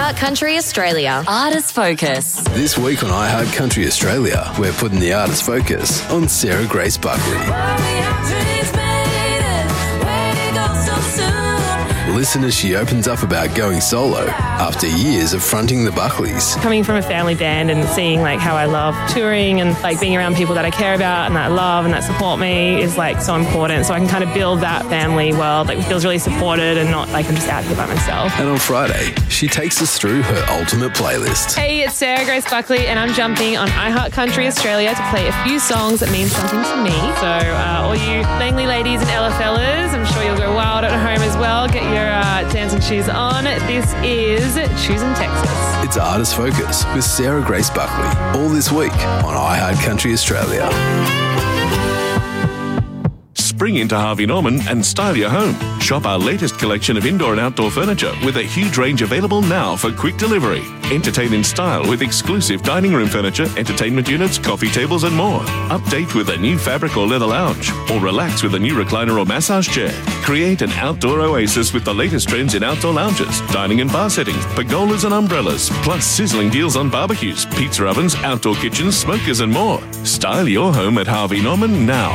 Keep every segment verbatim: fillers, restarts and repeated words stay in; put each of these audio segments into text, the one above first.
iHeart Country Australia. Artist Focus. This week on iHeart Country Australia, we're putting the artist focus on Sarah Grace Buckley. Listen as she opens up about going solo after years of fronting the Buckleys. Coming from a family band and seeing like how I love touring and like being around people that I care about and that I love and that support me is like so important. So I can kind of build that family world, like it feels really supported and not like I'm just out here by myself. And on Friday, she takes us through her ultimate playlist. Hey, it's Sarah Grace Buckley and I'm jumping on iHeart Country Australia to play a few songs that mean something to me. So uh, all you Langley ladies and Ella fellas, I'm sure you'll go wild at home as well. Get your uh, dancing shoes on. This is Choosing Texas. It's Artist Focus with Sarah Grace Buckley, all this week on iHeart Country Australia. Spring into Harvey Norman and style your home. Shop our latest collection of indoor and outdoor furniture with a huge range available now for quick delivery. Entertain in style with exclusive dining room furniture, entertainment units, coffee tables and more. Update with a new fabric or leather lounge, or relax with a new recliner or massage chair. Create an outdoor oasis with the latest trends in outdoor lounges, dining and bar settings, pergolas and umbrellas, plus sizzling deals on barbecues, pizza ovens, outdoor kitchens, smokers and more. Style your home at Harvey Norman now.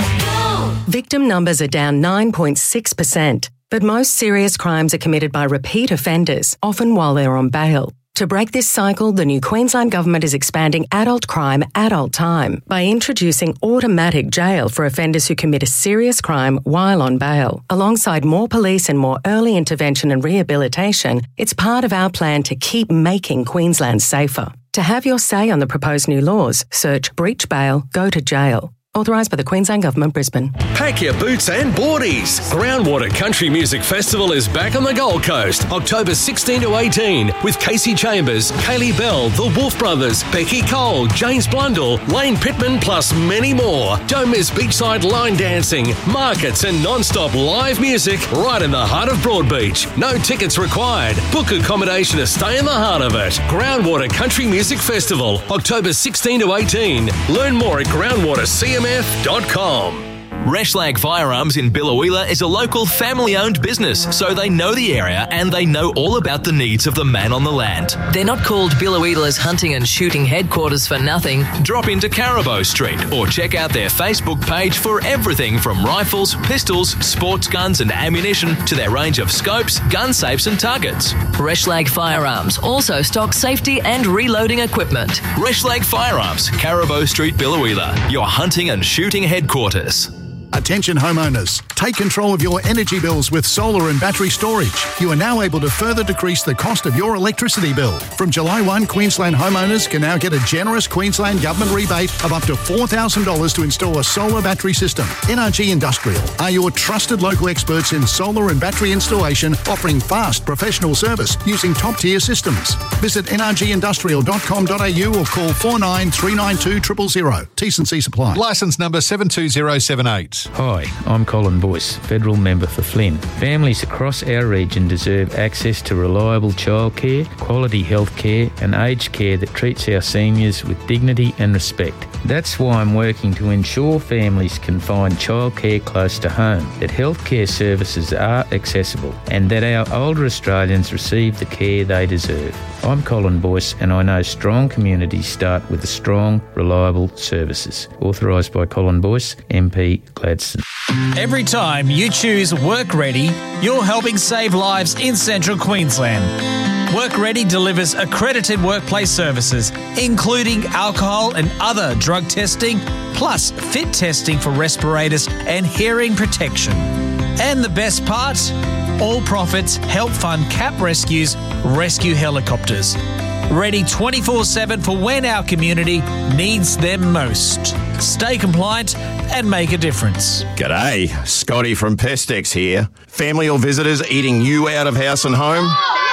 Victim numbers are down nine point six percent, but most serious crimes are committed by repeat offenders, often while they're on bail. To break this cycle, the new Queensland Government is expanding adult crime, adult time by introducing automatic jail for offenders who commit a serious crime while on bail. Alongside more police and more early intervention and rehabilitation, it's part of our plan to keep making Queensland safer. To have your say on the proposed new laws, search Breach Bail, Go to Jail. Authorised by the Queensland Government, Brisbane. Pack your boots and boardies. Groundwater Country Music Festival is back on the Gold Coast, October sixteenth to eighteenth, with Casey Chambers, Kaylee Bell, the Wolf Brothers, Becky Cole, James Blundell, Lane Pittman, plus many more. Don't miss beachside line dancing, markets and non-stop live music right in the heart of Broadbeach. No tickets required. Book accommodation to stay in the heart of it. Groundwater Country Music Festival, October sixteenth to eighteenth. Learn more at groundwater c m f dot com. Reschlag Firearms in Biloela is a local family-owned business, so they know the area and they know all about the needs of the man on the land. They're not called Biloela's hunting and shooting headquarters for nothing. Drop into Carabo Street or check out their Facebook page for everything from rifles, pistols, sports guns and ammunition to their range of scopes, gun safes and targets. Reschlag Firearms also stocks safety and reloading equipment. Reschlag Firearms, Carabo Street, Biloela, your hunting and shooting headquarters. Attention homeowners, take control of your energy bills with solar and battery storage. You are now able to further decrease the cost of your electricity bill. From July first, Queensland homeowners can now get a generous Queensland Government rebate of up to four thousand dollars to install a solar battery system. N R G Industrial are your trusted local experts in solar and battery installation, offering fast professional service using top-tier systems. Visit n r g industrial dot com dot a u or call four nine three nine two zero zero zero. T's and C's apply. Licence number seven two zero seven eight. Hi, I'm Colin Boyce, Federal Member for Flynn. Families across our region deserve access to reliable childcare, quality health care and aged care that treats our seniors with dignity and respect. That's why I'm working to ensure families can find childcare close to home, that healthcare services are accessible and that our older Australians receive the care they deserve. I'm Colin Boyce and I know strong communities start with strong, reliable services. Authorised by Colin Boyce, M P Gladstone. Every time you choose Work Ready, you're helping save lives in Central Queensland. Work Ready delivers accredited workplace services, including alcohol and other drug testing, plus fit testing for respirators and hearing protection. And the best part? All profits help fund CAP Rescue's rescue helicopters. Ready twenty-four seven for when our community needs them most. Stay compliant and make a difference. G'day, Scotty from Pestex here. Family or visitors eating you out of house and home?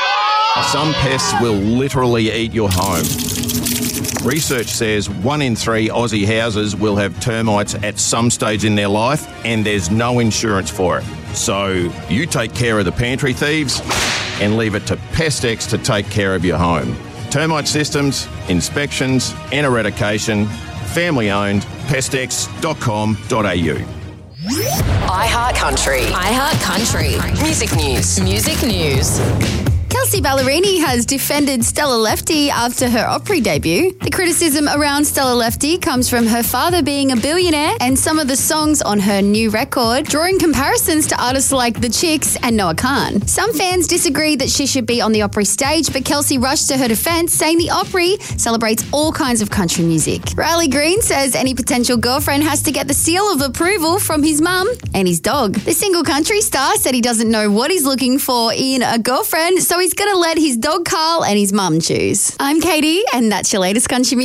Some pests will literally eat your home. Research says one in three Aussie houses will have termites at some stage in their life and there's no insurance for it. So you take care of the pantry thieves and leave it to Pestex to take care of your home. Termite systems, inspections and eradication, family owned, pestex dot com dot a u. iHeart Country. iHeart Country. Music news. Music news. Kelsey Ballerini has defended Stella Lefty after her Opry debut. The criticism around Stella Lefty comes from her father being a billionaire and some of the songs on her new record, drawing comparisons to artists like The Chicks and Noah Khan. Some fans disagree that she should be on the Opry stage, but Kelsey rushed to her defense, saying the Opry celebrates all kinds of country music. Riley Green says any potential girlfriend has to get the seal of approval from his mum and his dog. The single country star said he doesn't know what he's looking for in a girlfriend, so he's going to let his dog Carl and his mum choose. I'm Katie, and that's your latest country music.